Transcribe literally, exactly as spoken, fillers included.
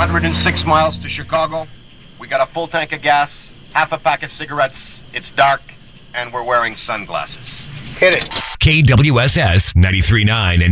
one hundred six miles to Chicago. We got a full tank of gas, half a pack of cigarettes. It's dark, and we're wearing sunglasses. Hit it. K W S S ninety-three point nine and